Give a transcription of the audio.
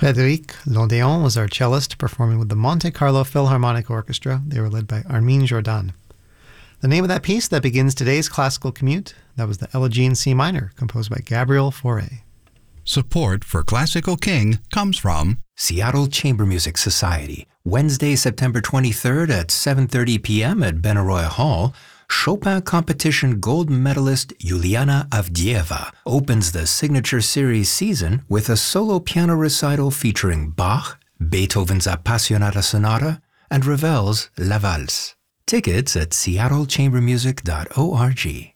Frédéric Lodéon was our cellist, performing with the Monte Carlo Philharmonic Orchestra. They were led by Armin Jordan. The name of that piece that begins today's classical commute, that was the Elegy in C minor, composed by Gabriel Fauré. Support for Classical King comes from Seattle Chamber Music Society. Wednesday, September 23rd at 7:30 p.m. at Benaroya Hall, Chopin competition gold medalist Yuliana Avdieva opens the Signature Series season with a solo piano recital featuring Bach, Beethoven's Appassionata Sonata, and Ravel's La Valse. Tickets at seattlechambermusic.org.